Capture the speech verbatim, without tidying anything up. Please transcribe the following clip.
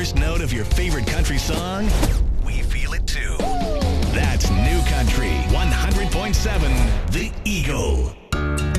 first note of your favorite country song? We feel it too. That's New Country one hundred point seven The Eagle.